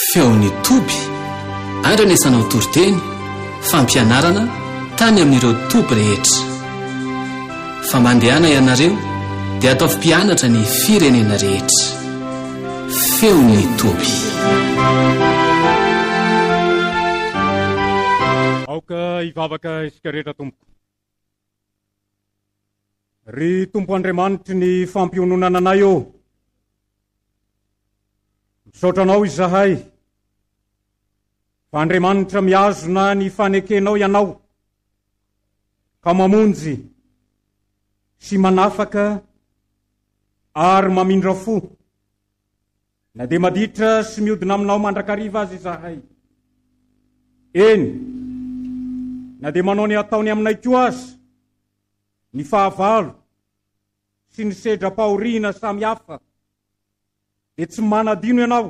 feony toby andranesanao toriteny fampianarana tany amin'ireo toby rehetra fa mandehana ianareo dia ataovy mpianatra ny firenena rehetra feony toby aoka hivavaka isika rehetra tompoko ry tompo Andriamanitry ny fampiononana anay eo misaotranao izahay fa Andriamanitra miazona ny fanekenao ianao ka mamonjy sy manafaka ary mamindra fo na dia maditra sy miodina aminao mandrakariva azy izahay eny na dia manao ny ataony aminay koa azy ny fahavalo sy ny sedra-pahoriana samy hafa dia tsy manadino ianao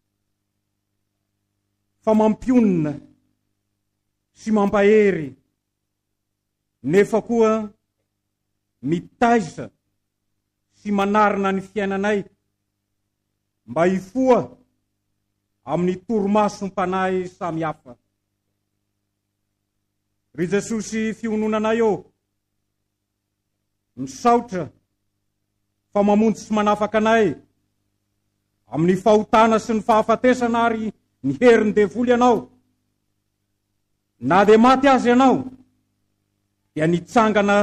fa mampionina sy mampahery nefa koa mitaiza sy manarina ny fiainanay mba hifoa amin'ny toromasom-panahy samy hafa ry Jesosy fiononanay eo misaotra fa mamonjy sy manafaka anay amin'ny fahotana sy ny fahafatesana ary ny heriny devoly ianao na dia maty azy ianao dia nitsangana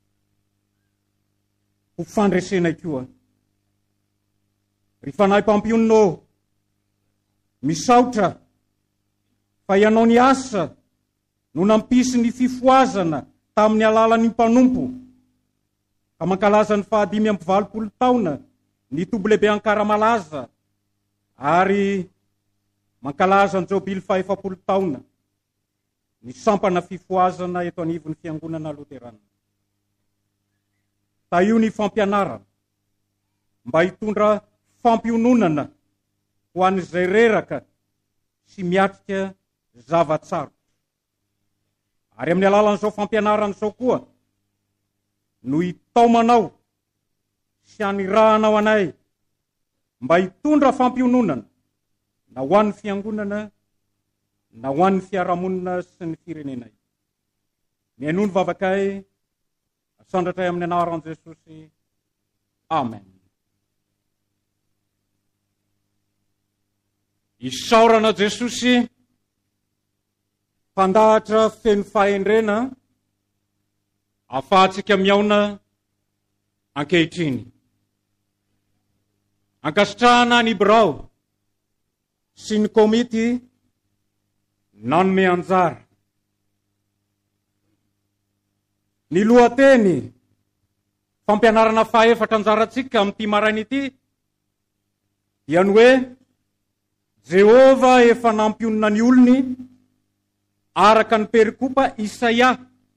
ho fandresenay koa ry fanahy mpampiononao misaotra fa ianao ny asa no nampisy ny fifoazana tamin'ny alalan'ny mpanompo ka mankalaza ny 520 taona ny toby lehibe Ankaramalaza ary mankalaza ny jobily 500 taona ny sampana fifoazana eto anivon'ny fiangonana Luterana. Ta io ny fampianarana mba hitondra fampiononana ho an'izay reraka sy miatrika zava-tsaro. Ary amin'ny alalan'izao fampianarana izao koa no hitaumanao sy hanirahanao anay mba hitondra fampiononana na ho an'ny fiangonana na ho an'ny fiarahamonina sy ny firenenay. Mihaino ny vavakay asandratray amin'ny anaran'i Jesosy. Amen. Isaorana Jesosy mpandahatra feno fahendrena ahafahantsika miaona ankehitriny. Ankasitrahana ny birao sy ny komity nanome anjara. Ny lohateny fampianarana fahaefatra anjarantsika amin'ity maraina ity dia ny hoe Jehova efa nampionona ny olony araka ny perikopa Isaia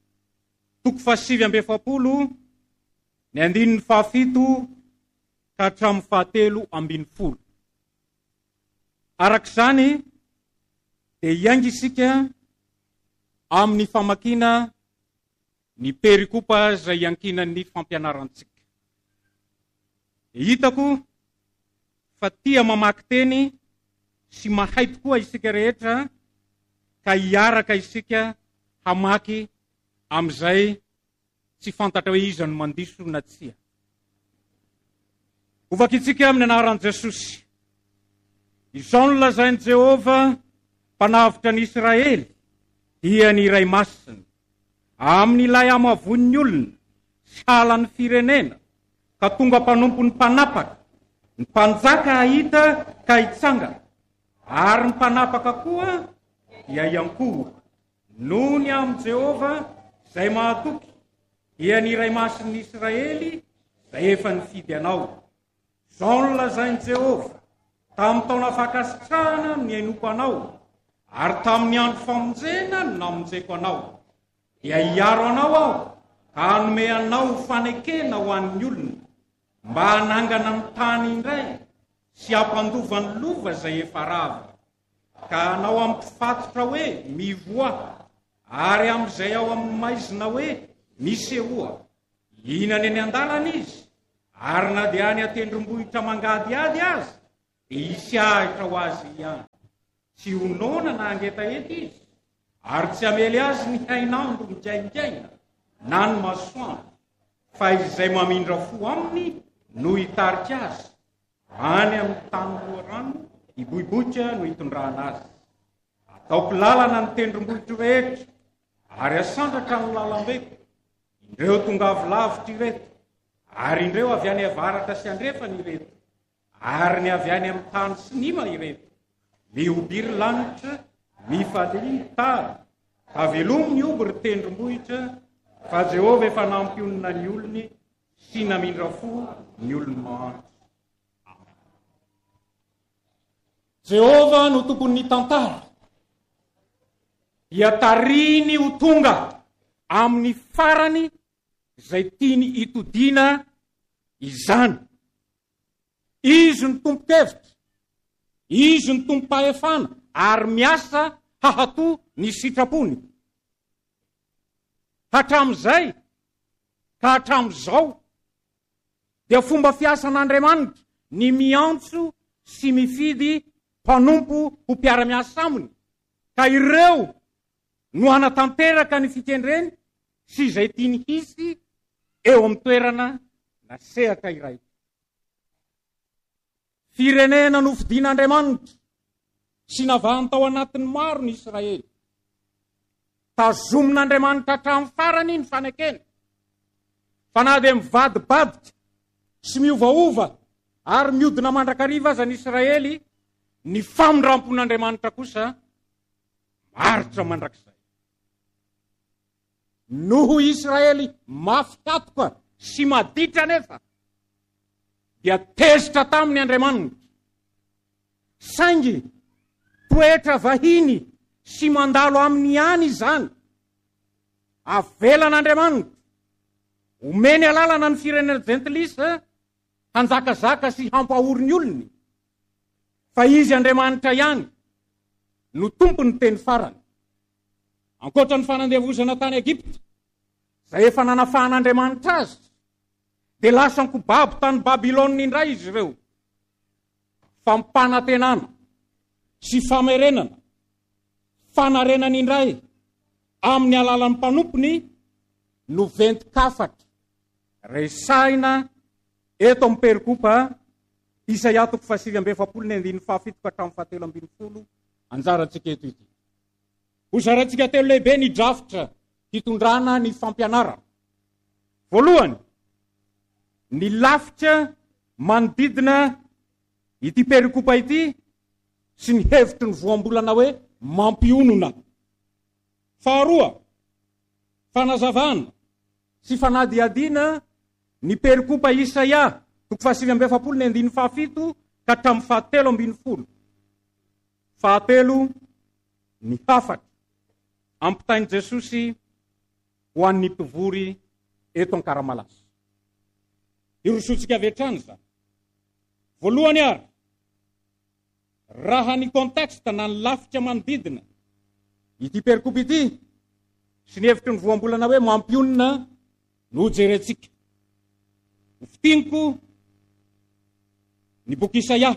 7:70 ny 7 ka hatramin'ny 7:10. Arak'izany dia hiainga isika amin'ny famakiana ny perikopa izay ankinan'ny fampianarantsika. Hitako fa tia mamaky teny sy mahay tokoa isika rehetra ka hiaraka isika hamaky amin'izay tsy fantatra hoe iza no mandiso na tsia. Ovaka itsika amin'ny anaran'i Jesosy. Izao no lazain'i Jehova mpanavitra ny Israely dia ny iray masina amin'ilay amavon'ny olona sy halan'ny firenena ka tonga mpanompo ny mpanapaka ny mpanjaka hahita ka hitsanga ary ny mpanapaka koa dia hiankohaka noho ny amin'i Jehova izay mahatoky dia ny iray masin'ny Israely izay efa nifidy anao. Izao no lazain'i Jehova tamin'ny taona fankasitrahana ny hainoko anao ary tamin'ny andro famonjena no namonjeko anao. Dia hiaro anao aho ka hanome anao fanekena ho an'ny olona mba hanangana ny tany indray sy hampandova ny lova izay efa rava ka anao ampifatotra hoe mivoa ary amin'izay ao amin'ny maizina hoe misy ehoa hinany any an-dalana izy ary na dia any atendrombohitra mangady ady azy dia hisy ahitra ho azy ihany. tsy honona na angetaheta izy, ary tsy amely azy ny hainandro mijaingaina na ny masoandro, fa izay mamindra fo aminy no hitarika azy any amin'ny tany loharano hiboiboika no hitondrana azy. Ataoko lalana ny tendrombohitry rehetra, ary asandratra ny lalam-beko indreo tongavy lavitra ireto, ary indreo avy any avaratra sy andrefana ireto, ary ny avy any amin'ny tany sy nima ireto. Miobiry lanitra, mifaliany tany, fa velomo ny oby ry tendrombohitra, fa Jehova efa nampionina ny olony sy namindra fo ny olony mahantra. Jehova no tompon'ny tantara, dia tariny ho tonga amin'ny farany izay tiany itodiana izany. Izy ny tompo-kevitra, izy ny tompo-pahefana, ary miasa hahatoa ny sitrapony. Hatramin'izay ka hatramin'izao dia fomba fiasan'Andriamanitra ny miantso sy mifidy mpanompo ho mpiara-miasa aminy, ka ireo no hanatanteraka ny fikendreny sy izay tiany hisy eo amin'ny toerana nasehaka iray. Firenena nofidian'Andriamanitra sy navahany tao anatin'ny maro ny Israely. Tazomin'Andriamanitra hatramin'ny farany ny fanekena, fa na dia mivadibadika sy miovaova ary miodina mandrakariva aza ny Israely, ny famindrampon'Andriamanitra kosa maritra mandrakizay. Noho Israely mafy hatoka sy maditra nefa, dia tezitra tamin'ny Andriamanitra, saingy toetra vahiny sy mandalo amin'ny any izany, avelan'Andriamanitra omeny alalana ny firenena jentilisa hanjakazaka sy hampahory ny olony, fa izy Andriamanitra ihany no tompony teny farany. Ankoatra ny fanandevozana tany Egipta, izay efa nanafahan'Andriamanitra azy, dia lasa nkobabo tany Babilôna indray izy ireo. Fampanantenana sy famerenana, fanarenana indray amin'ny alalan'ny mpanompony no ventikafatra. Resahina eto amin'ny perikopa Isaia 7:7-7 anjarantsika eto ity. Hozarantsika telo lehibe ny drafitra hitondrana ny fampianarana. Voalohany, ny lafitra manodidina ity perikopa ity sy ny hevitry ny voambolana hoe mampionona. Faharoa, fanazavana sy fanadiadiana ny perikopa Isaia 7:7 ka hatramin'ny 7:10. Fahatelo, ny hafatra ampitainy Jesosy ho an'ny mpivory eto an-Karamalasy. Irosotsika avetrany zany. Voalohany ary, raha ny konteksta na ny lafitra manodidina ity perikopa ity sy ny hevitry ny voambolana hoe mampionina no jerentsika. Fitiniko ny boky Isaia,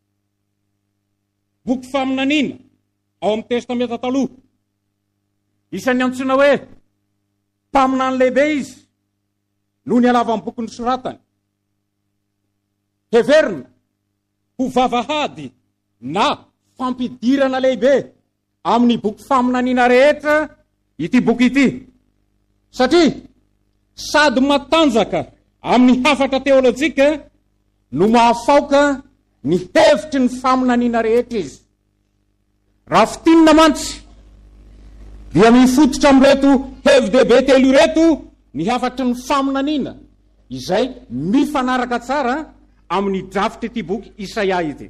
boky faminaniana ao amin'ny testamenta taloha. Isan'ny antsoina hoe mpaminany lehibe izy noho ny alavan'ny boky nosoratany. Heverina ho vavahady na fampidirana lehibe amin'ny boky faminaniana rehetra ity boky ity. Satria sady matanjaka amin'ny hafatra teolojika no mahafaoka ny hevitry ny faminaniana rehetra izy. Raha fitinina mantsy dia mifototra amin'reto hevi-dehibe telo reto ny hafatry ny faminaniana izay mifanaraka tsara amin'ny drafitra ity boky Isaia ity.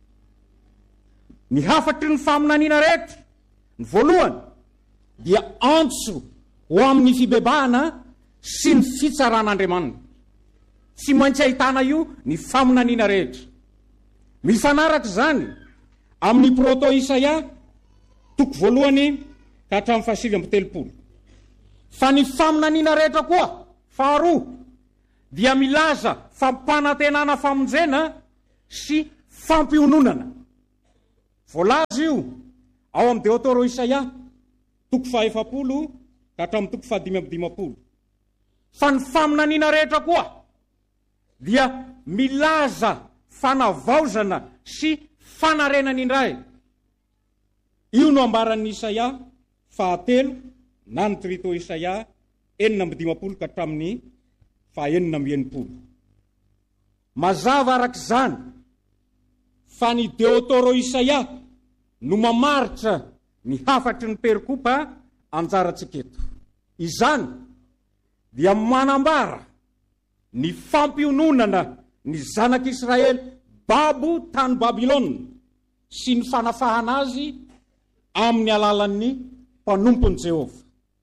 Ny hafatry ny faminaniana rehetra, ny voalohany dia antso ho amin'ny fibebahana sy ny fitsaran'Andriamanitra. Tsy maintsy ahitana io ny faminaniana rehetra. Mifanaraka zany amin'ny proto Isaia toko voalohany ka hatramin'ny 7:30. Fa ny faminaniana rehetra koa, faharoa, dia milaza fampanantenana famonjena sy fampiononana. Voalaza io ao amin'ny Deotoro Isaia toko 50 ka hatramin'ny toko 550. Fa ny faminaniana rehetra koa dia milaza fanavaozana sy fanarenana indray. Io no ambaran'ny Isaia 3 na ny trito Isaia 4:50 ka hatramin'ny 4:90. Mazava arak'izany fa ny Deotoro Isaia no mamaritra ny hafatry ny perikopa anjarantsika eto. Izany dia manambara ny fampiononana ny zanak'Israely babo tany Babilôna sy ny fanafahana azy amin'ny alalan'ny mpanompony Jehova.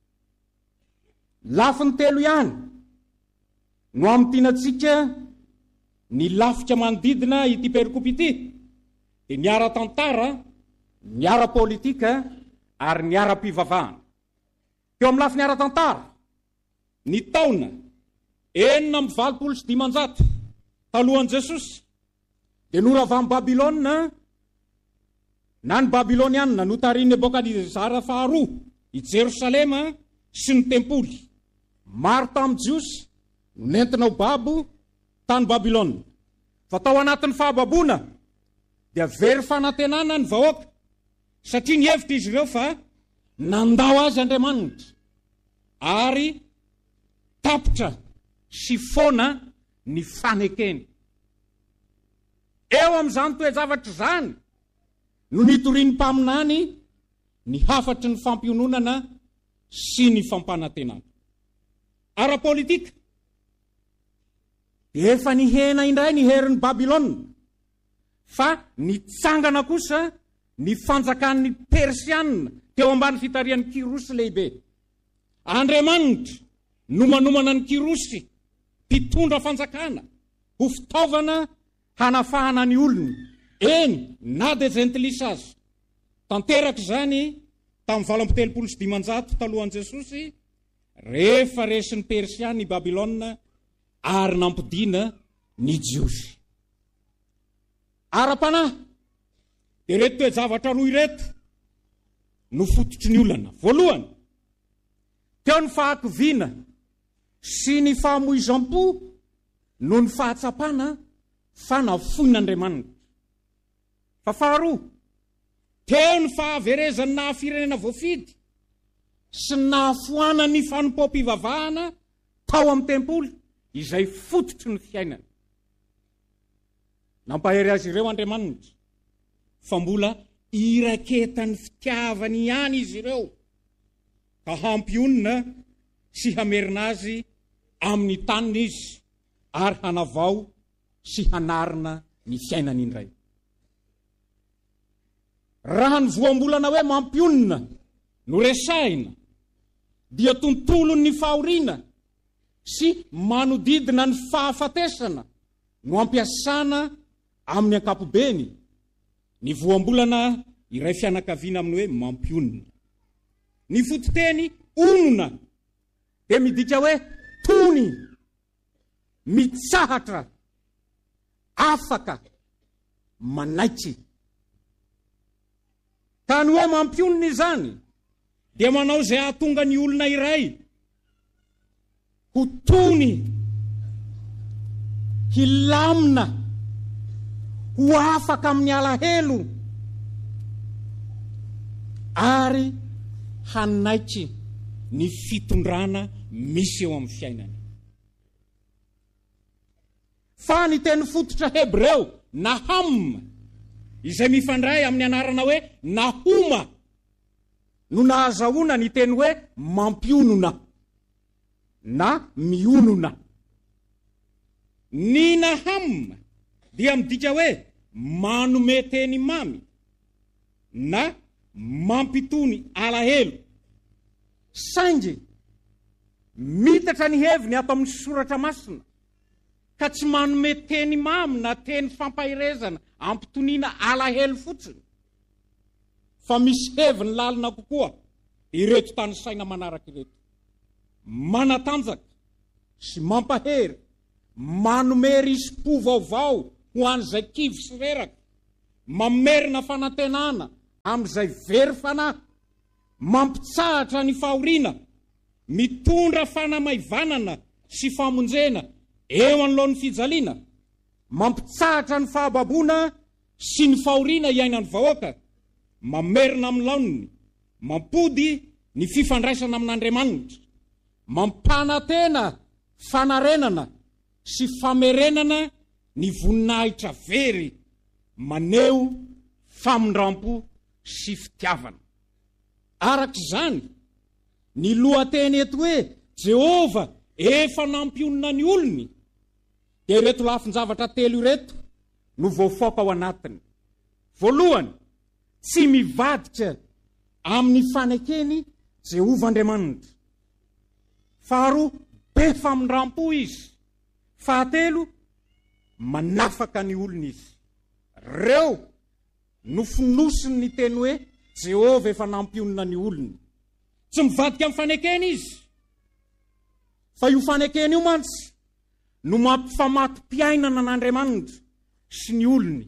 Lafiny telo ihany no amtinantsika ny lafika manodidina ity perikopa ity, dia ny ara-tantara, ny ara-politika ary ny ara-pivavahana. Teo amin'ny lafiny ara-tantara, ny taona 427 talohan'i Jesosy dia noravany Babilôna na ny Babilôniana no tarian'i Nebokadnezara faharoa i Jerosalema sy ny tempoly. Maro tamin'ny jiosy no nentina ho babo tany Babilôna. Fa tao anatin'ny fahababoana dia very fanantenana ny vahoaka, satria ny hevitra izy ireo fa nandao azy Andriamanitra ary tapitra sy foana ny fanekeny. Eo amin'izany toe-javatra zany no nitorian'ny mpaminany ny hafatry ny fampiononana sy ny fampanantenana. Ara-politika dia efa nihena indray ny herin'ny Babilôna, fa nitsangana kosa ny fanjakan'ny Persianina teo ambany fitarian'ny Kirosy lehibe. Andriamanitra no manomana ny Kirosy mpitondra fanjakana ho fitaovana hanafahana ny olony, eny na de gentilisa azy. Tanteraka izany tamin'ny 735 talohan'i Jesosy, rehefa resin'ny Persiana ny Babilôna ary nampidina ny jiosy. Ara-panahy dia reto toe-javatra roa ireto no fototry ny olana. Voalohany, teo ny fahakiviana sy ny fahamoizam-po no ny fahatsapana fa nafoin'Andriamanitra. Fa faharoa, teo ny fahaverezany nahafirenena voafidy sy nahafoana ny fanompoam-pivavahana tao amin'ny tempoly izay fototry ny fiainana. Nampahery azy ireo Andriamanitra fa mbola iraketany fitiavany ihany izy ireo ka hampionina sy hamerina azy amin'ny taniny izy ary hanavao sy hanarina ny fiainany indray. Raha ny voambolana hoe mampionina no resahina dia tontolon'ny fahoriana sy manodidina ny fahafatesana no ampiasana amin'ny ankapobeny ny voambolana iray fianakaviana amin'ny hoe mampionina. Ny fototeny onona dia midika hoe tony, mitsahatra, afaka, manaitsy. Ka ny hoe mampionina izany dia manao izay ahatonga ny olona iray ho tony, hilamina, ho afaka amin'ny alahelo ary hanaitsy ny fitondrana misy eo amin'ny fiainana. Fa ny teny fototra Hebreo Naham izay mifandray amin'ny anarana hoe Nahoma no nahazahoana ny teny hoe mampionona na mionona. Ny Naham dia midika hoe manome teny mamy na mampitony alahelo. Saingy mitatra ny heviny ato amin'ny soratra masina ka tsy manome teny mamy na teny fampahirezana ampitoniana alahelo fotsiny, fa misy heviny lalina kokoa ireto tany saina manaraka ireto: manatanjaka sy mampahery, manome risy-po vaovao ho an'izay kivy sy reraka, mamerina fanantenana amin'izay very fanahy, mampitsahatra ny fahoriana, mitondra fanamaivanana sy famonjena eo anoloan'ny fijaliana, mampitsahatra ny fahababoana sy ny fahoriana iainan'ny vahoaka, mamerina amin'ny laoniny, mampody ny fifandraisana amin'Andriamanitra, mampanantena fanarenana sy famerenana ny voninahitra very, maneho famondrampo sy fitiavana. Arak'izany, ny lohateny eto hoe Jehova efa nampionina ny olony, dia ireto lafin-javatra telo ireto no voafoaka ao anatiny. Voalohany, tsy mivadika amin'ny fanekeny Jehova Andriamanitra. Faharoa, be famondrampo izy. Fahatelo, manafaka ny olony izy. Reo no finosiny ny teny hoe Jehova efa nampionina ny olony. Tsy mivadika amin'ny fanekeny izy, fa io fanekeny io mantsy no mampifamatom-piainana n'Andriamanitra sy ny olony.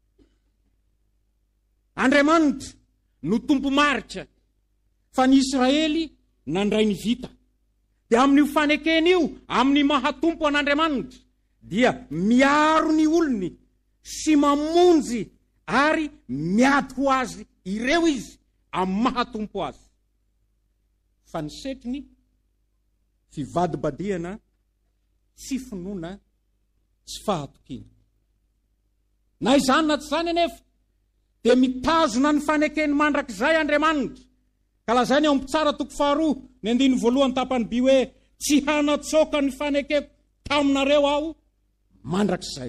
Andriamanitra no tompo marika fa ny Israely nandray ny vita. Dia amin'io fanekeny io, amin'ny mahatompo an'Andriamanitra, dia miaro ny olony sy mamonjy ary miady ho azy ireo izy amin'ny mahatompo azy. Fa ny setriny, fivadibadiana, tsy finoana, tsy fahatokiana. Na izany na tsy izany anefa, dia mitazona ny fanekeny mandrakizay Andriamanitra. Ka lazainy ao am-pitsara toko faharoa, ny 1 tapany by hoe, tsy hanatsoaka ny fanekeko taminareo aho mandrakizay.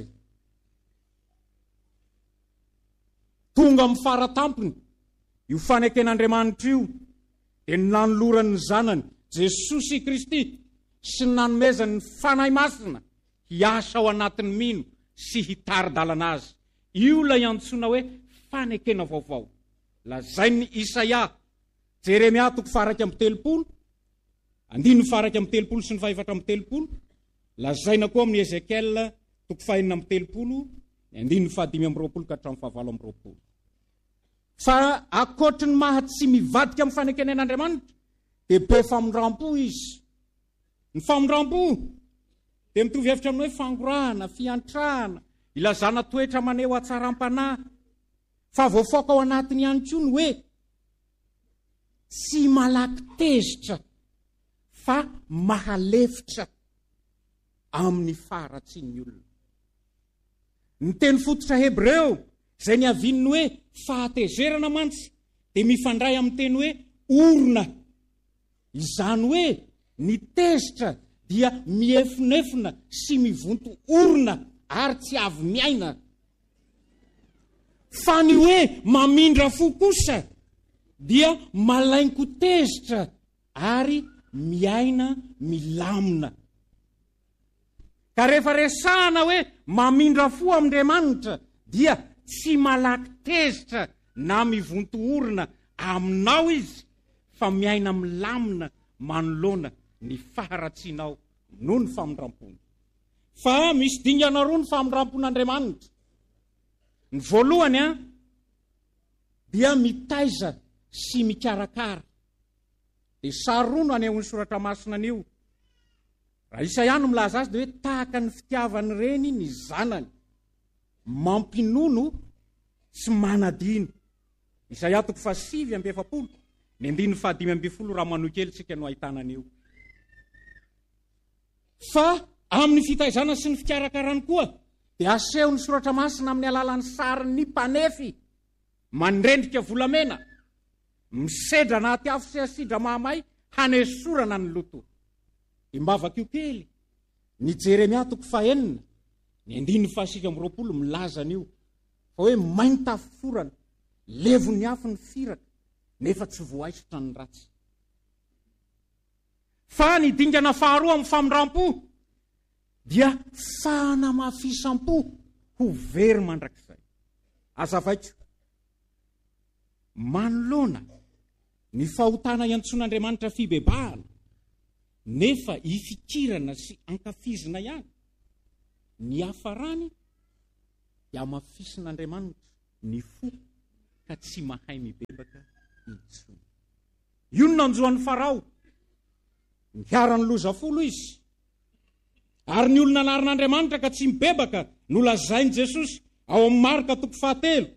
Tonga amin'ny faratampony, io faneken'Andriamanitra io, dia nanoloran'ny zanany Jesosy Kristy sy nanomezany ny fanahy masina hiasa ao anatin'ny mino sy hitari-dalana azy. Io lay antsoina hoe fanekena vaovao. Lazainy Isaia, Jeremia toko faraka amby 30, 9 faraka amby 30 sy ny 4 amby 30, lazaina koa amin'ny Ezekiel toko 4 amby 30, 9 5 amby 20 ka hatramin'ny 7 amby 20. Fa akoatry ny maha tsy mivadika amin'ny fanekenen'Andriamanitra, dia be famondrampo izy. Ny famondrampo dia mitovy hevitra amin'ny hoe fangorana, fiantrahana, ilazana toetra maneho hatsaram-panahy. Fa voafoaka ao anatiny ihany koa ny hoe tsy malaky tezitra fa mahalefitra amin'ny faharatsian'ny olona. Ny teny fototra Hebreo izay ny avininy hoe fahatezerana mantsy dia mifandray amin'ny teny hoe orona. Izany hoe ny tezitra dia miefinefina sy mivonto orona ary tsy avy miaina. Fa ny hoe mamindra fo kosa dia malainko tezitra ary miaina milamina. Ka rehefa resahana hoe mamindra fo amin'Andriamanitra dia tsy malaky tezitra na mivonto orona aminao izy, fa miaina milamina manoloana ny faharatsianao noho ny famondrampony. Fa misy dingana roa ny famondrampon'Andriamanitra. Ny voalohany dia mitaiza sy mikarakara. Dia sary roa no aneho ny soratra masina an'io. Raha Isaia no milaza azy dia hoe tahaka ny fitiavany reny ny zanany, mampinono sy manadino. Isaia toko 7:7, ny 5:10 raha manohy kely tsika no ahitana an'io. Fa amin'ny fitaizana sy ny fikarakarany koa dia aseho ny soratra masina amin'ny alalan'ny sarin'ny mpanefy mandrendrika volamena, misedra anaty afo sy asidra mahamay hanesorana ny loto. Imbavaka io kely ny Jeremia toko 4, ny 9:20 milaza an'io fa hoe mainta afoforana, levon'ny afo ny firaka, nefa tsy voaisitra ny ratsy. Fa ny dingana faharoa amin'ny famondrampo dia fanamafisam-po ho very mandrakizay. Azavaiko, manoloana ny fahotana iantson'Andriamanitra fibebahana, nefa ifikirana sy ankafizina ihany. Ny hafarany dia mafisin'Andriamanitra ny fo ka tsy mahay mibebaka intsony. Io no nanjoan'ny Farao. Niarany loza folo izy. Ary ny olona narin'Andriamanitra ka tsy mibebaka no lazainy Jesosy ao amin'ny Marka 7,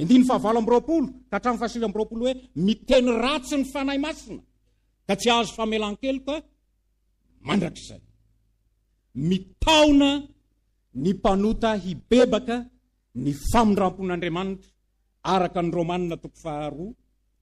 9:20 ka hatramin'ny 7:20 hoe miteny ratsy ny fanahy masina ka tsy azo famelan-keloka mandrak'izay. Mitaona ny mpanota hibebaka ny famindrampon'Andriamanitra araka ny Romanina 2,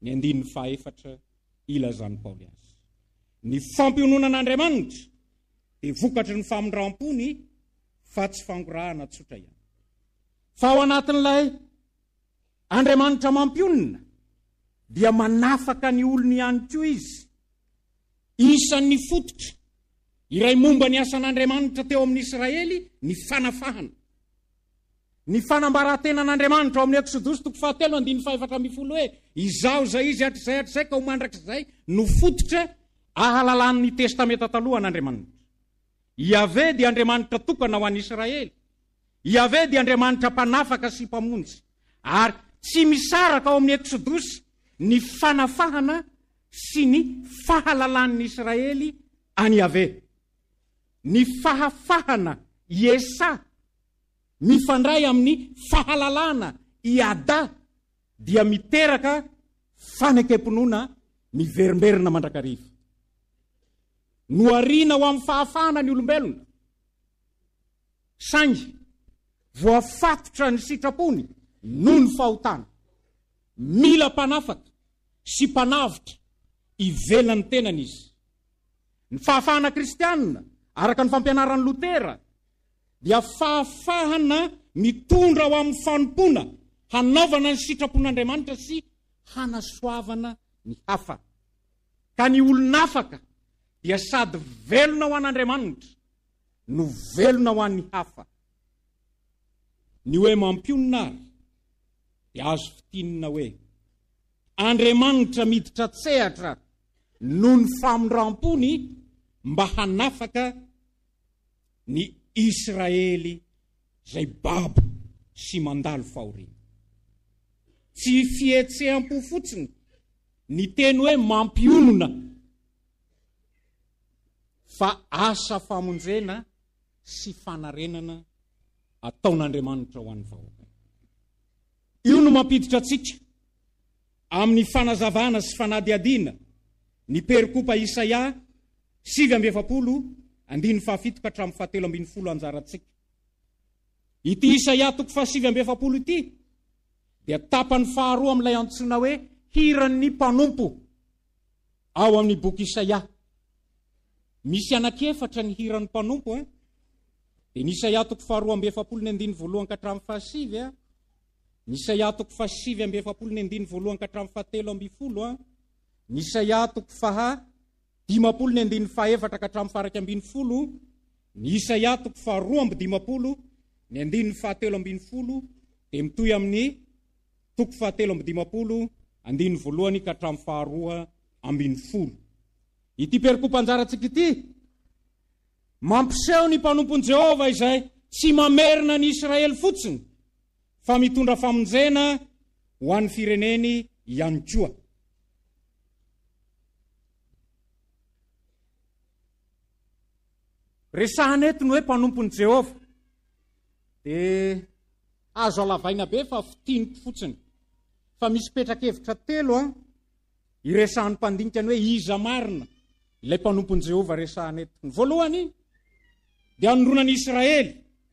9:4 ilazan'ny Paoly azy. Ny fampiononan'Andriamanitra dia vokatry ny famindrampony fa tsy fangorahana tsotra ihany. Fa ao anatin'ilay Andriamanitra mampionina dia manafaka ny olony ihany koa izy. Isan'ny fototra iray momba ny asan'Andriamanitra teo amin'ny Israely ny fanafahana. Ny fanambarantenan'Andriamanitra ao amin'ny Exodus 7:5 hoe izao zay izy hatrizay ka ho mandrakizay no fototra ahalalan'ny testamenta taloha an'Andriamanitra. Iave dia Andriamanitra tokana ho an'i Israely. Iave dia Andriamanitra mpanafaka sy mpamonjy. Ary tsy misaraka ao amin'ny Exodus ny fanafahana sy ny fahalalan'ny Israely any Iave. Ny fahafahana Iesa mifandray amin'ny fahalalana Iada dia miteraka fanekemponoana miverimberina mandrakariva. Noarina ho amin'ny fahafahana ny olombelona. Saingy voafatotra ny sitrapony noho ny fahotana. Mila mpanafaka sy mpanavitra ivelan'ny tenany izy. Ny fahafahana kristianina araka ny fampianaran'ny Lutera dia fahafahana mitondra ho amin'ny fanompona hanaovana ny sitrapon'Andriamanitra sy hanasoavana ny hafa. Ka ny olonafaka dia sady velona ho an'Andriamanitra no velona ho an'ny hafa. Ny hoe mampionina ary dia azo fitinina hoe Andriamanitra miditra tsehatra noho ny famindrampony mba hanafaka ny Israely zay babo sy mandalo fahoriana. Tsy fietseham-po fotsiny ny teny hoe mampionona, fa asa famonjena sy fanarenana ataon'Andriamanitra ho an'ny vahoaka. Io no mampiditra antsika amin'ny fanazavana sy fanadiadiana ny perikopa Isaia 7:7 ka hatramin'ny 7:10 anjarantsika. Ity Isaia 7:7 ity dia tapany faharoa amin'ilay antsoina hoe hiran'ny mpanompo ao amin'ny boky Isaia. Misy anakefatra ny hiran'ny mpanompo dia ny Isaia 7:7 ka hatramin'ny 7, ny Isaia 7:7 ka hatramin'ny 7:10, ny Isaia 50:14 ka hatramin'ny 9:10, ny Isaia 2:10 ny 7:10 dia mitoy amin'ny 7:10 ka hatramin'ny 2:10. Ity perikopa-anjarantsika ity mampiseho ny mpanompon'i Jehova izay tsy mamerina ny Israely fotsiny fa mitondra famonjena ho an'ny fireneny ihany koa. Resahana eto ny hoe mpanompon'i Jehova dia azo alavaina be fa fitiniko fotsiny. Fa misy petrakevitra telo iresahan'ny mpandinika ny hoe iza marina ilay mpanompon'i Jehova resahana eto. Ny voalohany dia anondronan'i Israely.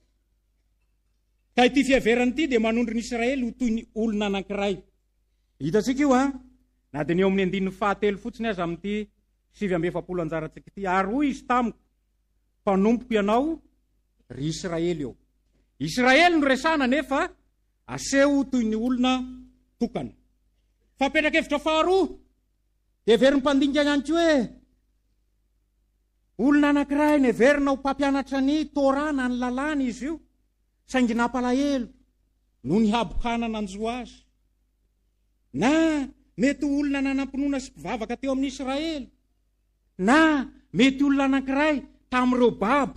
Ka ity fiaverany ity dia manondro ny Israely ho toy ny olona anankiray. Hitantsika io na dia ny eo amin'ny 9:7 fotsiny aza amin'ity 7:7 anjarantsika ity. Ary hoy izy tamiko, mpanompoko ianao ry Israely eo. Israely no resahana nefa aseho toy ny olona tokana. Fa petrakevitra faharoa dia veriny mpandinika ihany koa hoe olona anankiray neverina ho mpampianatra ny Torana ny lalàna izy io, saingy nampalahelo noho ny habokana nanjo azy. Na mety olona nanampinoana sy mpivavaka teo amin'ny Israely, na mety olona anankiray tamin'ireo babo.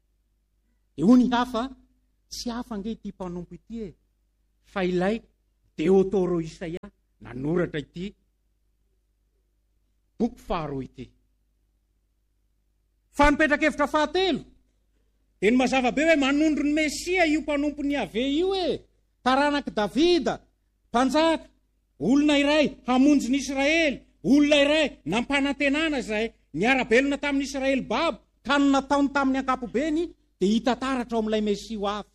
Eo ny hafa, tsy hafa ange ity mpanompo ity fa ilay Teotoro Isaia nanoratra ity boky faharoa ity. Fa nipetra-kevitra fahatelo dia ny mazava be hoe manondro ny Mesia io mpanompo ny ave io taranaky Davida, mpanjaka, olona iray hamonjy ny Israely, olona iray nampanantenana izay niara-belona tamin'ny Israely babo ka no nataony tamin'ny ankapobeny, dia hita taratra ao amin'ilay Mesia ho avy.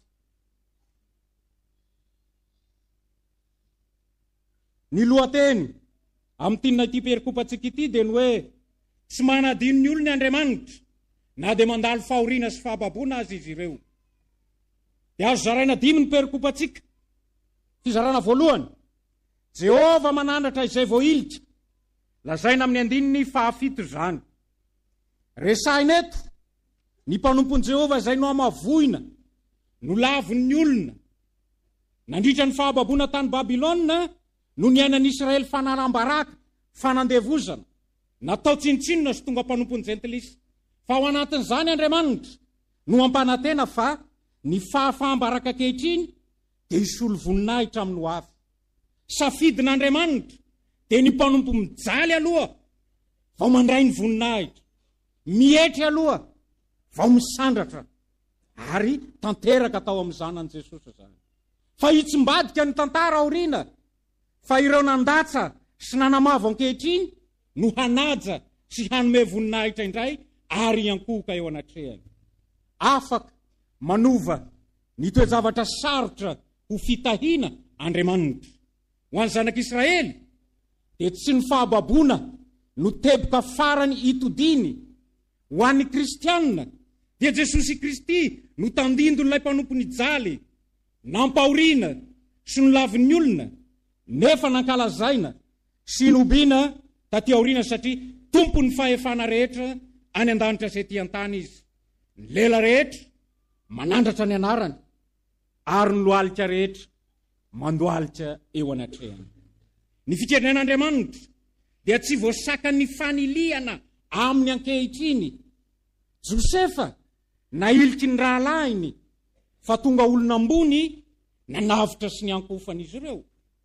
Ny lohateny amin'ny tinina ity perikopantsika ity dia ny hoe tsy manadino ny olony Andriamanitra na dia mandalo fahoriana sy fahababoana azy izy ireo. Dia azo zaraina dimy ny perikopantsika. Fizarana voalohany, Jehova manandratra izay voailika, lazaina amin'ny andininy fahafito izany. Resahina eto ny mpanompon'i Jehova izay no amavoina, no lavon'ny olona, nandritra ny fahababoana tany Babilôna, no niainan'ny Israely fanalam-baraka, fanandevozana, natao tsinotsinona sy tonga mpanompon'ny jentilisa. Fa ao anatin'izany Andriamanitra no ampanantena fa ny fahafahambaraka ankehitriny dia hisolo voninahitra amin'ny ho avy. Safidin'Andriamanitra dia ny mpanompo mijaly aloha vao mandray ny voninahitra, mihetry aloha vao misandratra, ary tanteraka tao amin'ny zanany Jesosy izany. Fa hitsimbadika ny tantara aoriana, fa ireo nandatsa sy nanamavo ankehitriny no hanaja sy hanome voninahitra indray ary iankohoka eo anatrehany. Afaka manova ny toe-javatra sarotra ho fitahiana Andriamanitra. Ho an'ny zanak'Israely dia tsy ny fahababoana no teboka farany itodiny. Ho an'ny kristianina dia Jesosy Kristy no tandindon'ilay mpanompo ny jaly, nampahoriana sy no lavin'ny olona, nefa nankalazaina sy nobiana taty aoriana satria tompo ny fahefana rehetra any an-danitra izay ty an-tany izy. Ny lela rehetra manandratra ny anarany, ary ny lohalika rehetra mandohalika eo anatrehany. Ny fitreran'Andriamanitra dia tsy voasaka ny faniliana amin'ny ankehitriny. Josefa nailitry ny rahalahiny, fa tonga olona ambony nanavitra sy ny ankofan'izy ireo.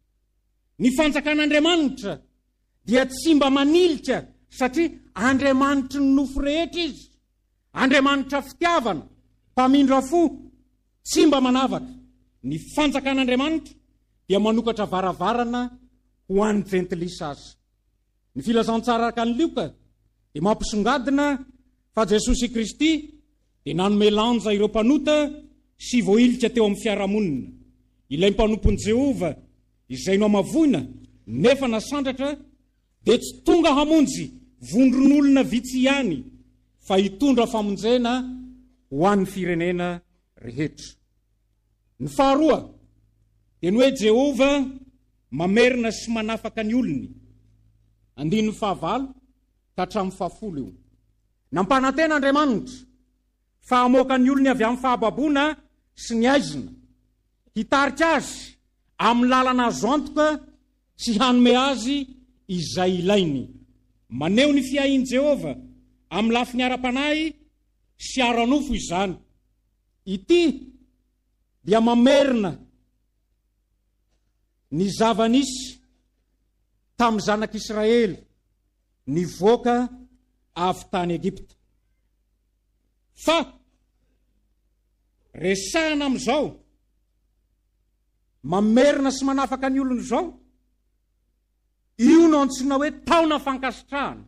Ny fanjakan'Andriamanitra dia tsy mba manilitra, satria Andriamanitra ny nofo rehetra izy. Andriamanitra fitiavana, mpamindra fo, tsy mba manavaka. Ny fanjakan'Andriamanitra dia manokatra varavarana ho an'ny jentilisa azy. Ny filazantsara araka ny Lioka dia mampisongadina fa Jesosy Kristy dia nanome lanja ireo mpanota sy voailika teo amin'ny fiarahamonina. Ilay mpanompon'i Jehova izay no amavoina nefa nasandratra dia tsy tonga hamonjy vondron'olona vitsy ihany, fa hitondra famonjena ho an'ny firenena rehetra. Ny faharoa dia ny hoe Jehova mamerina sy manafaka ny olony. Andininy fahavalo ka hatramin'ny fahafolo io. Nampanantena Andriamanitra fa hamoaka ny olony avy amin'ny fahababoana sy ny aizina, hitarika azy amin'ny lalana azo antoka sy hanome azy izay ilainy. Maneho ny fiahiany Jehova amin'ny lafiny ara-panahy sy ara-nofo izany. Ity dia mamerina ny zava-nisy tamin'ny zanak'Israely nivoaka avy tany Egipta. Fa resahana amin'izao, mamerina sy manafaka ny olony izao, io no antsoina hoe taona fankasitrahana.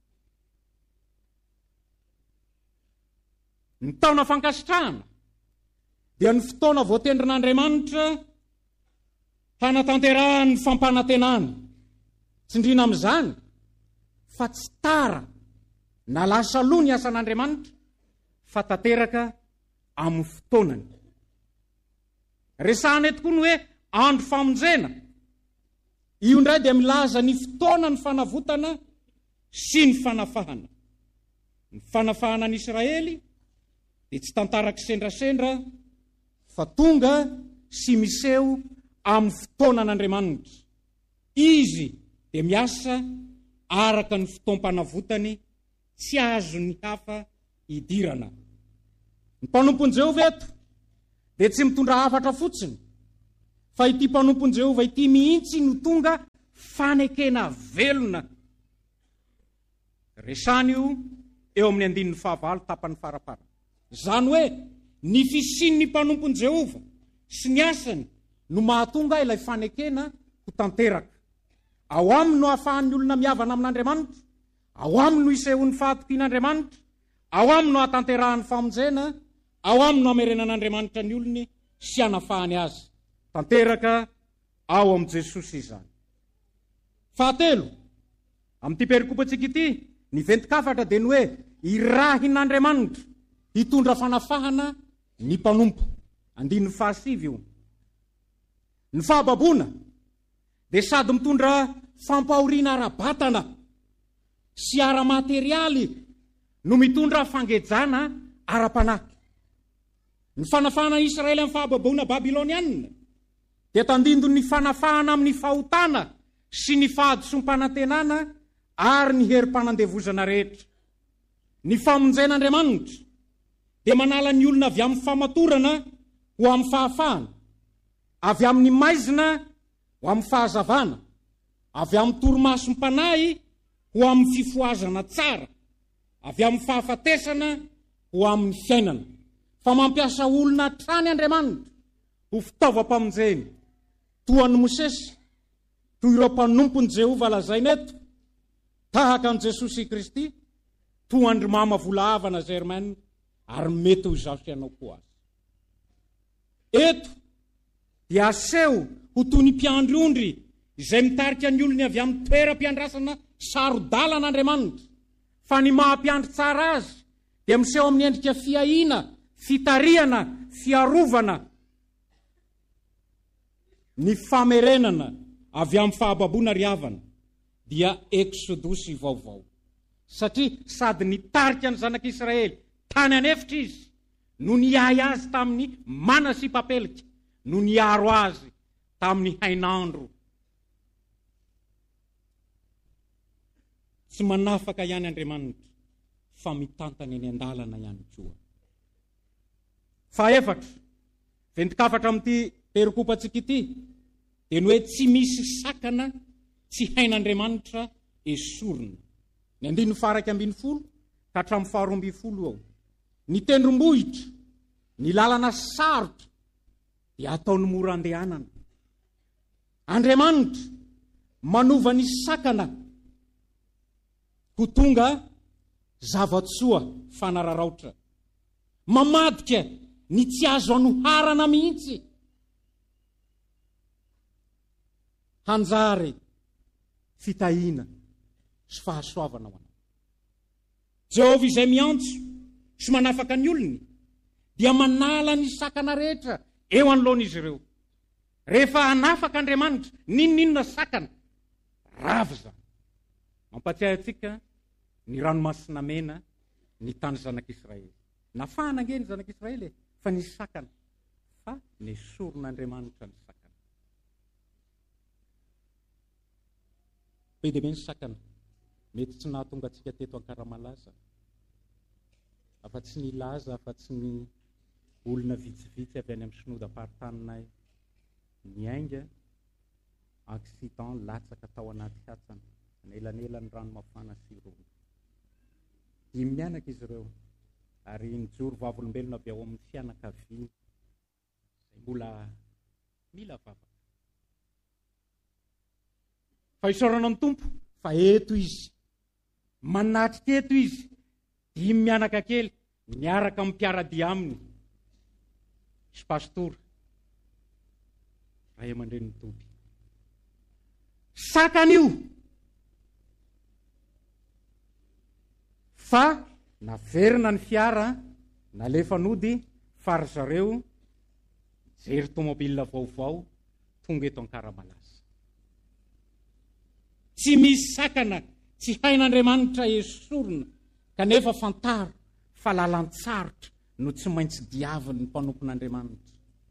Ny taona fankasitrahana dia ny fotoana voatendrin'Andriamanitra hanatanterahany ny fampanantenany. Tsindrina amin'izany fa tsy tara na lasa loha ny asan'Andriamanitra, fa tanteraka amin'ny fotoanany. Resahana eto koa ny hoe andro famonjena. Io indray dia milaza ny fotoana ny fanavotana sy ny fanafahana. Ny fanafahana ny Israely dia tsy tantaraky sendrasendra, fa tonga sy miseho amin'ny fotoanan'Andriamanitra. Izy dia miasa araka ny fotoam-panavotany, tsy azo ny hafa idirana. Ny mpanompon'i Jehova eto dia tsy mitondra hafatra fotsiny, fa ity mpanompony Jehova ity mihitsy no tonga fanekena velona. Resany io eo amin'ny 15 tapany farapara. Zany hoe ny fisin'ny mpanompony Jehova sy ny asany no mahatonga ilay fanekena ho tanteraka. Ao aminy no ahafahan'ny olona miavana amin'Andriamanitra, ao aminy no isehon'ny fahatokian'Andriamanitra, ao aminy no hatanterahany famonjena, ao aminy no hamerenan'Andriamanitra ny olony sy hanafahany azy. Tanteraka ao am' Jesosy izany. Fahatelo, amin'ity perikopantsika ity, ny 24 dia ny hoe irahin'Andriamanitra hitondra fanafahana ny mpanompo. 5 io. Ny fahababoana dia sady mitondra fampahoriana ara-batana sy ara-materialy no mitondra fangejana ara-panahy. Ny fanafahana Israely amin'ny fahababoana Babiloniana dia tandindo ny fanafahana amin'ny fahotana sy ny fahadisom-panantenana ary ny herim-panandevozana rehetra. Ny famonjen'Andriamanitra dia manala ny olona avy amin'ny famatorana ho amin'ny fahafahana, avy amin'ny maizina ho amin'ny fahazavana, avy amin'ny torimasom-panahy ho amin'ny fifoazana tsara, avy amin'ny fahafatesana ho amin'ny fiainana. Fa mampiasa olona trany Andriamanitra ho fitaovam-pamonjeny toa ny Mosesy, toy ireo mpanompony Jehova lazaina eto, tahaka an' Jesosy Kristy, toa Andry Mama Volahavana Germaine, ary mety ho izaho sy ianao koa azy. Eto dia aseho ho toy ny mpiandriondry izay mitarika ny olony avy amin'ny toeram-piandrasana saro-dalan'Andriamanitra, fa ny mahampiandry tsara azy dia miseho amin'ny endrika fiahiana, fitariana, fiarovana, ny famerenana avy amin'ny fahababoana ry havana dia eksodosy vaovao. Satria sady nitarika ny zanak'Israely tany anefitra izy no niay azy tamin'ny mana sy papelika, no niaro azy tamin'ny hainandro. Tsy manafaka ihany Andriamanitra fa mitantana eny an-dalana ihany koa. Faefatra, 24 amin'ity perikopantsika ity dia ny hoe tsy misy sakana tsy hain'Andriamanitra esorina. Ny 9:12 ka hatramin'ny 12 ao. Ny tendrombohitra, ny lalana sarotra dia ataony mora andehanana. Andriamanitra manova ny sakana ho tonga zavatsoa fanararaotra, mamadika ny tsy azo anoharana mihitsy, hanjary fitahiana sy fahasoavana ho anao. Jehova izay miantso sy manafaka ny olony dia manala ny sakana rehetra eo anoloan'izy ireo. Rehefa hanafaka Andriamanitra ninninona sakana ravo zany. Mampatsiahy antsika ny ranomasina mena ny tany zanak'Israely. Nafahana ange ny zanak'Israely fa ny sakana, fa nesoron'Andriamanitra ny sakana. Be dia be ny sakana mety tsy nahatonga antsika teto Ankaramalaza, afa-tsy ny laza, afa-tsy ny olona vitsivitsy avy any amin'ny synodam-paritanonay niainga accident latsaka tao anaty hatsana, nelanelany rano mafana sy rony. Dimy mianaka izy ireo ary nijoro vavolombelona avy ao amin'ny fianakaviana izay mbola mila vavaka. Fa isaorana ny Tompo fa eto izy, manatrika eto izy, dimy mianaka kely miaraka mipiaradia aminy sy pastora ray aman-dreniny Toby. Sakana io fa naverina ny fiara, nalefa nody fary zareo jery tomobila vaovao tonga eto Ankaramalaza. Tsy misy sakana tsy hain'Andriamanitra esorina, kanefa fantaro fa lalan-tsarotra no tsy maintsy diaviny ny mpanompon'Andriamanitra.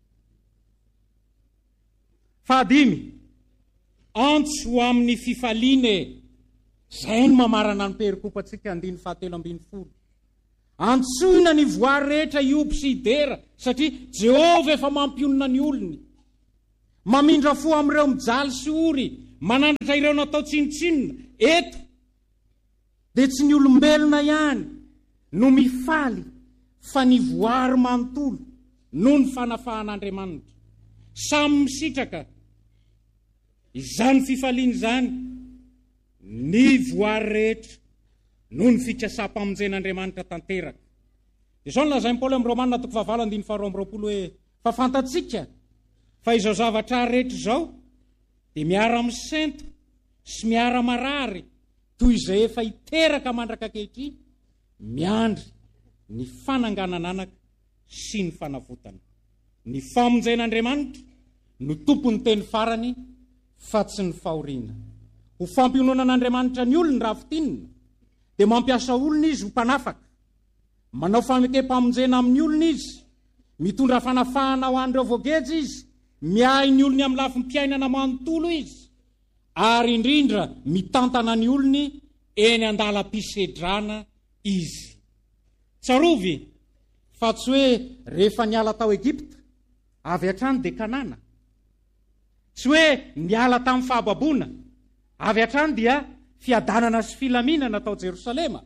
Fahadimy, antso ho amin'ny fifaliane, izay no mamarana ny perikopantsika 7:10. Antsoina ny voary rehetra iompy sy hidera, satria Jehova efa mampionona ny olony. mamindra fo amin'ireo mijaly sy ory manandratra ireo natao tsinotsinona eto dia tsy ny olombelona ihany no mifaly fa ny voary manontolo no ny fanafahan'Andriamanitra. Samy misitraka izany fifaliana izany ny voary rehetra no ny fikasam-pamonjen'Andriamanitra tanteraka. Izao no lazain'i Paoly amin'ny Romanina 8:22 hoe fa fantatsika fa izao zavatra rehetra izao dia miara-misento sy miara-marary toy izay efa hiteraka mandraka ankehitriny miandry ny fananganananaka sy ny fanavotana. Ny famonjen'Andriamanitra no tompon'ny teny farany fa tsy ny fahoriana. Ho fampiononan'Andriamanitra ny olony raha fitinina dia mampiasa olona izy ho mpanafaka, manao famekem-pamonjena amin'ny olona izy, mitondra fanafahana ho an'ireo voageja izy, miahy ny olony amin'ny lafiny mpiainana manontolo izy, ary indrindra mitantana ny olony eny andalam-pisedrana izy. Tsarovy fa tsy hoe rehefa niala tao Egipta avy hatrany dia Kanana, tsy hoe niala tamin'ny fahababoana avy hatrany dia fiadanana sy filaminana tao Jerosalema.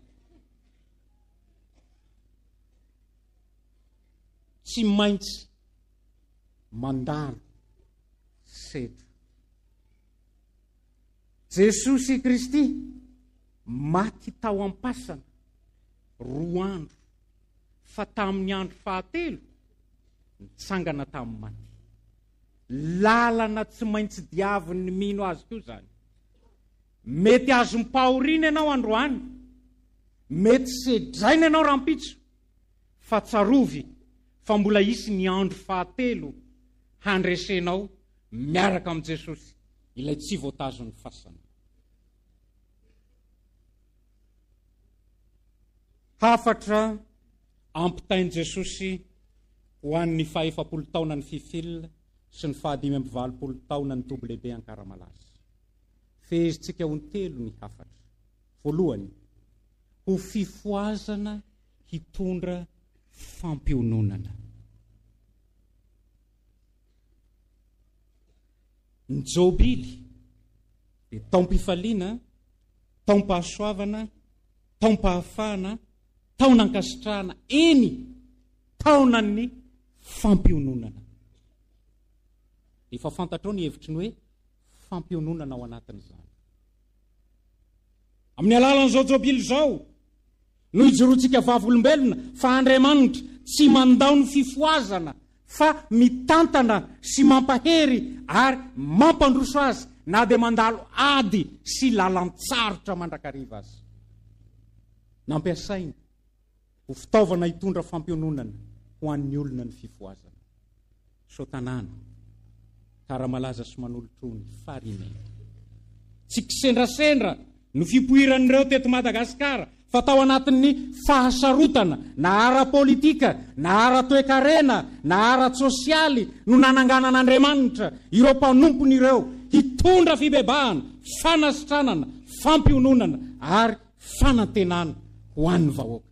Tsy maintsy mandalo sedra. Jesosy Kristy maty tao am-pasana 2 andro, fa tamin'ny andro fahatelo nitsangana tamin'ny maty. Lalana tsy maintsy diavin'ny mino azy koa izany. Mety azo mipahoriana ianao androany, mety sedraina ianao rahampitso, fa tsarovy fa mbola isy ny andro fahatelo handresenao miaraka amin'i Jesosy ilay tsy voatazon'ny fasana. Hafatra ampitain'i Jesosy ho an'ny 40 taona ny fifilina sy ny 520 taona ny toby lehibe ankaramalaza. Fehezintsika ho ny telo ny hafatra. Voalohany, ho fifoazana hitondra fampiononana. Ny jobily dia taom-pifaliana, taom-pahasoavana, taom-pahafahana, taonan-kasitrahana, eny taonan'ny fampiononana. Efa fantatrao ny hevitry ny hoe fampiononana ao anatin'izany. Amin'ny alalan'izao jobily izao no ijoroantsika vavolombelona fa Andriamanitra tsy mandao ny fifoazana fa mitantana sy mampahery ary mampandroso azy na dia mandalo ady sy lalan-tsarotra mandrakariva azy. Nampiasaina ho fitaovana hitondra fampiononana ho an'ny olona ny fifoazana. Sotanana, karamalaza sy manolotrony farinay. Tsy kisendrasendra no fipoiran'ireo teto Madagasikara fa tao anatin'ny fahasarotana na ara-politika, na ara-toekarena, na ara-tsosialy no nananganan'Andriamanitra ireo mpanompony ireo hitondra fibebahana, fanasitranana, fampiononana ary fanantenana ho an'ny vahoaka.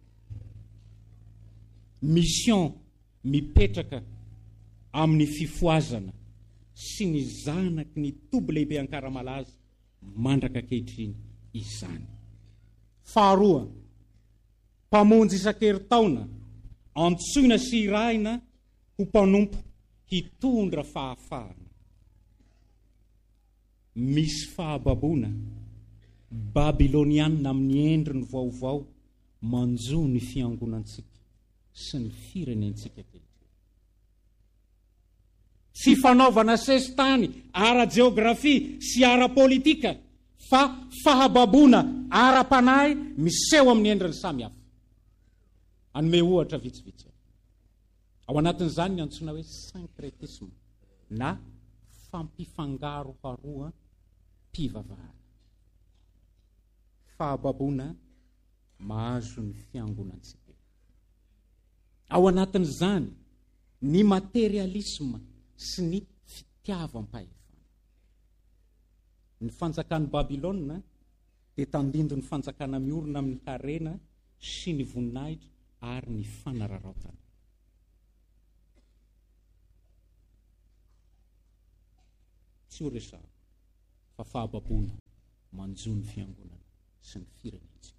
Mission mipetraka amin'ny fifoazana sy ny zanaky ny toby lehibe ankaramalaza mandraka ankehitriny izany. Faharoa, mpamonjy isan-keritaona, antsoina sy irahina ho mpanompo hitondra fahafahana. Misy fahababoana babiloniana amin'ny endriny vaovao manjo ny fiangonantsika sy ny firenentsika kehitriny. Tsy fanaovana sesitany ara-jeografia sy ara-politika fa fahababoana ara-panahy miseho amin'ny endriny samihafa. Anome ohatra vitsivitsy. Ao anatin'izany ny antsoina hoe syncrétisme na fampifangaro haroa mpivavahana. Fahababoana mahazo ny fiangonantsika. Ao anatin'izany ny materialisme sy ny fitiavam-pahefana. Ny fanjakan'ny Babilôna dia tandindo ny fanjakana miorina amin'ny harena sy ny voninahitra ary ny fanararaotana. tsy ho resahana fa fahababoana manjo ny fiangonana sy ny firenentsika.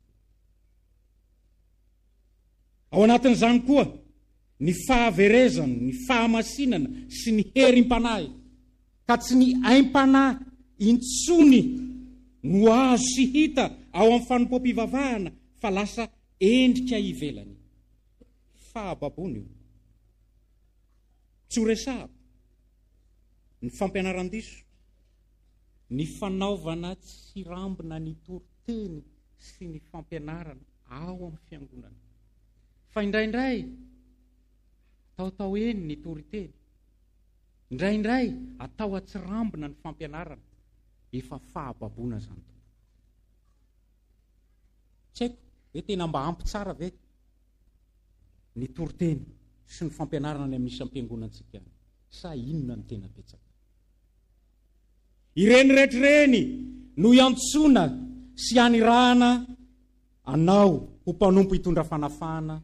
Ao anatin'izany koa ny fahaverezana, ny fahamasinana sy ny herim-panahy, ka tsy ny aim-panahy intsony no azo sy hita ao amin'ny fanompom-pivavahana fa lasa endrika ivelany. Fahababoana io. Tsy ho resahana ny fampianaran-diso, ny fanaovana tsy rambina ny toriteny sy ny fampianarana ao amin'ny fiangonana. Fa indraindray atao eny ny toriteny, indraindray atao atsirambina ny fampianarana, efa fahababoana zany. Tsy haiko hoe tena mba ampy tsara ve ny toriteny sy ny fampianarana ny amin'ny isam-piangonantsika, sa inona ny tena betsaka? Ireny rehetrareny no iantsoana sy anirahana anao ho mpanompo hitondra fanafana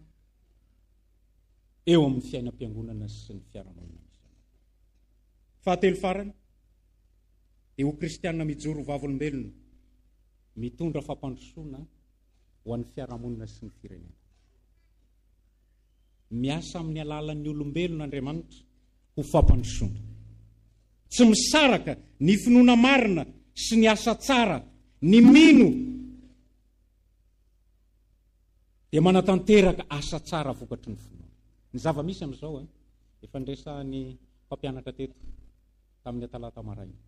eo amin'ny fiainam-piangonana sy ny fiarahamonina. Fahatelo farany, dia ho kristianina mijoro vavolombelona mitondra fampandrosoana ho an'ny fiarahamonina sy ny firenena. Miasa amin'ny alalan'ny olombelona Andriamanitra ho fampandrosoana. Tsy misaraka ny finoana marina sy ny asa tsara, ny mino dia manatanteraka asa tsara vokatry ny finoana. Ny zava-misy amin'izao efa nresahan'ny mpampianatra teto tamin'ny talata maraina.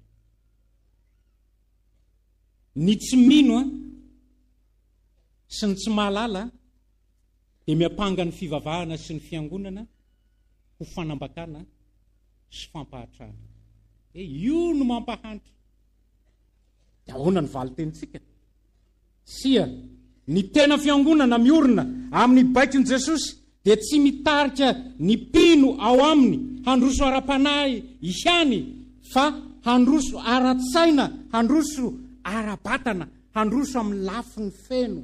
Ny tsy mino sy ny tsy mahalala dia miapanga ny fivavahana sy ny fiangonana ho fanambakana sy fampahatrana. Io no mampahantra. Dia ahoana ny valitentsika? Sia ny tena fiangonana miorina amin'ny baikon'i Jesosy dia tsy mitarika ny mpino ao aminy handroso ara-panahy ihany, fa handroso ara-tsaina, handroso ara-batana, handroso amin'ny lafiny feno.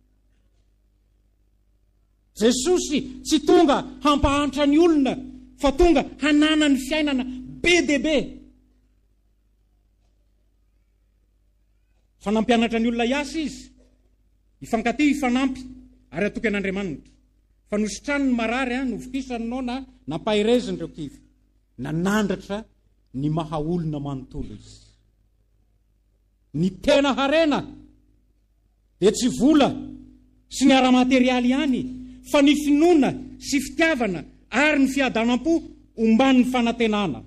Jesosy tsy tonga hampahantra ny olona, fa tonga hanana ny fiainana be dia be. Fanampianatra ny olona iasa izy, hifankaty, hifanampy, ary atoky an'Andriamanitra. Fa nositrany ny marary, novokisany nona, nampahireziny ireo kivy, nanandratra ny maha olona manontolo izy. Ny tena harena dia tsy vola sy ny ara-materialy ihany, fa ny finoana sy fitiavana ary ny fiadanam-po omban'ny fanantenana.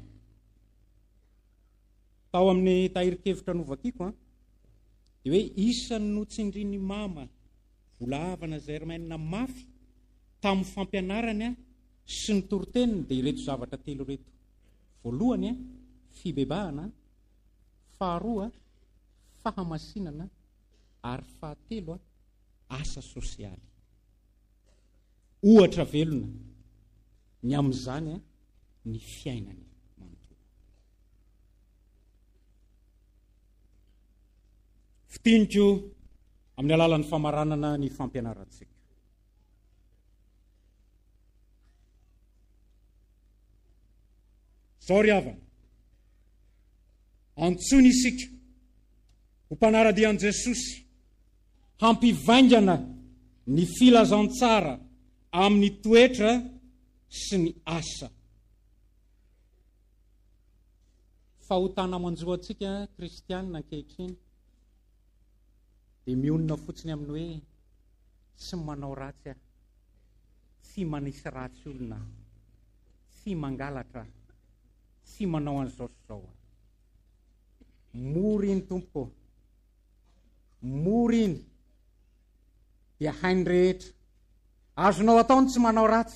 Tao amin'ny tahirikevitra novakiko dia hoe isany notsindriny mama volahavana Germaine mafy tamin'ny fampianarany sy ny toriteniny dia ireto zavatra telo reto. Voalohany fibebahana, faharoa fahamasinana, ary fahatelo asa sosialy. Ohatra velona ny amin'izany ny fiainany manontolo. Fitiniko amin'ny alalan'ny famaranana ny fampianarantsika. Zao ry havana, antsony isika ho mpanaradian'i Jesosy hampivaingana ny filazantsara amin'ny toetra sy ny asa. Fahotana manjoantsika kristianina ankehitriny dia mionona fotsiny amin'ny hoe tsy manao ratsy tsy manisy ratsy olona, tsy mangalatra, tsy manao an'izao sy izao. Mory iny tompoko, mory iny dia hainy rehetra. Azonao ataony tsy manao ratsy,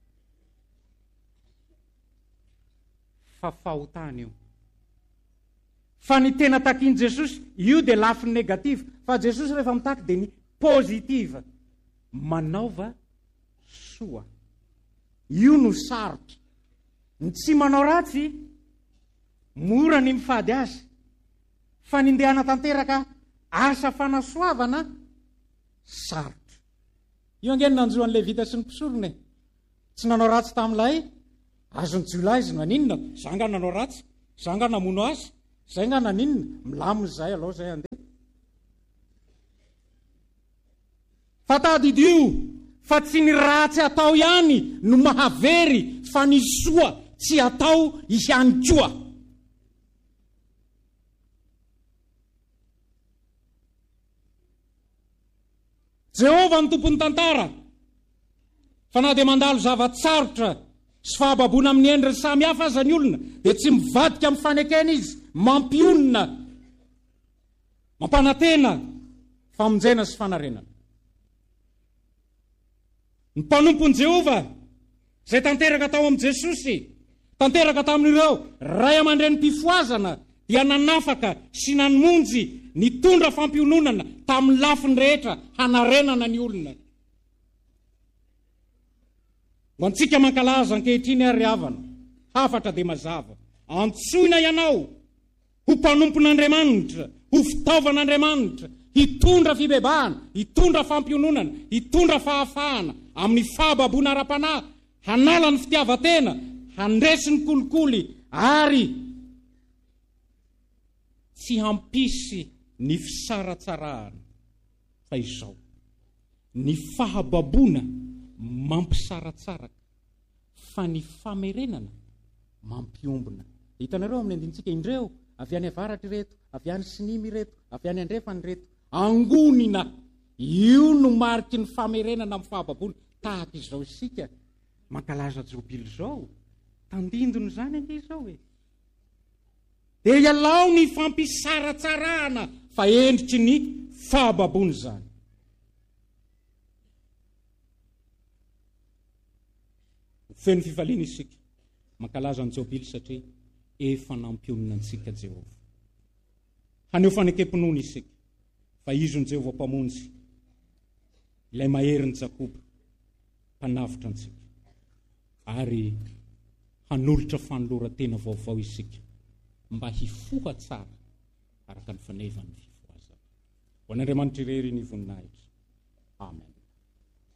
fa fahotana io. Fa ny tena takian Jesosy, io dia lafiny negativa, fa Jesosy rehefa mitaky dia ny pozitiva, manaova soa. Io no sarotra. Ny tsy manao ratsy, mora ny mifady azy, fa ny ndehana tanteraka asa fanasoavana, sarotra. Io angeny nanjo an'ilay vita sy ny mpisorony. Tsy nanao ratsy tamin'ilay azony jolay izy, naninona? Zanga nanao ratsy, zanga namono azy, zay nga naninona milaminy zay aloha zay andeha fa tadidio fa tsy ny ratsy atao ihany no mahavery fa ny soa tsy atao ihany koa. Jehova ny tompon'ny tantara fa na dia mandalo zavatsarotra sy fahababoana amin'ny endriny samy hafa aza ny olona dia tsy mivadika amin'ny fanekena izy, mampionina, mampanantena famonjena sy fanarenana. Ny mpanompon'i Jehova izay tanteraka tao amin'i Jesosy, tanteraka tamin'ireo ray aman-drenimpifoazana dia nanafaka sy namonjy nitondra fampiononana tamin'ny lafiny rehetra hanarenana ny olona. Ho antsika mankalaza ankehitriny ary havana, hafatra dia mazava. Antsoina ianao ho mpanompon'Andriamanitra, ho fitaovan'Andriamanitra, hitondra fibebahana, hitondra fampiononana, hitondra fahafahana amin'ny fahababoana ara-panahy, hanala ny fitiavan-tena, handresy ny kolikoly ary tsy hampisy ny fisaratsarahana. Fa izao, ny fahababoana mampisaratsaraka, fa ny famerenana mampiombona. Hitanareo amin'ny andintsika indreo, avy any avaratra reto, avy any sinimy reto, avy any andrefany reto, angonina. Io no mariky ny famerenana amin'ny fahababoana. Tahaka izao isika mankalaza jobily izao, tandindony zany ande izao e. Dia ialao ny fampisaratsarahana fa endriky ny fahababoana zany. Feno fifaliana isika mankalaza ny jobily satria efa nampionina antsika Jehova. Haneo fanekempinoana isika fa izy ny Jehova mpamonjy, ilay maherin'ny Jakoba, mpanavitra antsika, ary hanolotra fanoloran-tena vaovao isika mba hifoha tsara araka ny fanevany fifoazana. Ho an'Andriamanitra irery ny voninahitra. Amen.